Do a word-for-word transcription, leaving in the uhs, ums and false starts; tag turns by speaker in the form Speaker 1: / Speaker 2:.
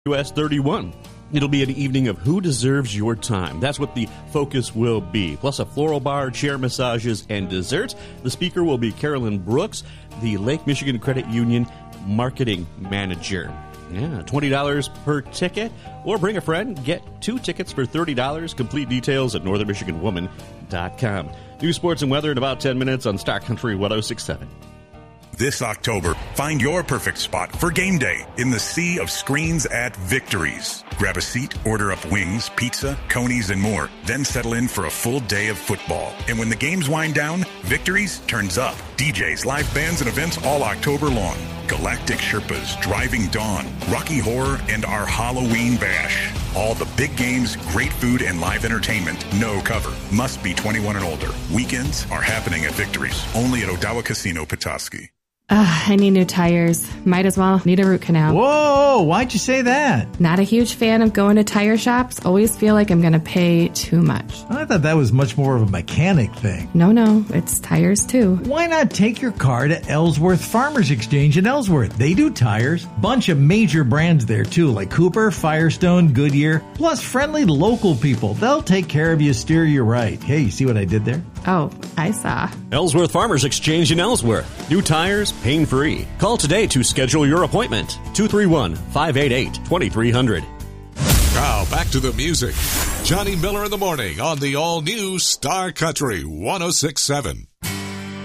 Speaker 1: U S thirty-one. It'll be an evening of who deserves your time. That's what the focus will be. Plus a floral bar, chair massages, and desserts. The speaker will be Carolyn Brooks, the Lake Michigan Credit Union marketing manager. Yeah, twenty dollars per ticket. Or bring a friend. Get two tickets for thirty dollars. Complete details at northern michigan woman dot com. News, sports, and weather in about ten minutes on Star Country one oh six point seven.
Speaker 2: This October, find your perfect spot for game day in the sea of screens at Victories. Grab a seat, order up wings, pizza, conies, and more. Then settle in for a full day of football. And when the games wind down, Victories turns up. D Js, live bands, and events all October long. Galactic Sherpas, Driving Dawn, Rocky Horror, and our Halloween Bash. All the big games, great food, and live entertainment. No cover. Must be twenty-one and older. Weekends are happening at Victories. Only at Odawa Casino, Petoskey.
Speaker 3: Ugh, I need new tires. Might as well need a root canal.
Speaker 4: Whoa, why'd you say that?
Speaker 3: Not a huge fan of going to tire shops. Always feel like I'm going to pay too much.
Speaker 4: I thought that was much more of a mechanic thing.
Speaker 3: No, no, it's tires too.
Speaker 4: Why not take your car to Ellsworth Farmers Exchange in Ellsworth? They do tires. Bunch of major brands there too, like Cooper, Firestone, Goodyear, plus friendly local people. They'll take care of you, steer you right. Hey, you see what I did there?
Speaker 3: Oh, I saw.
Speaker 1: Ellsworth Farmers Exchange in Ellsworth. New tires, pain-free. Call today to schedule your appointment. two three one, five eight eight, two three zero zero.
Speaker 5: Now back to the music. Johnny Miller in the morning on the all-new Star Country one oh six point seven.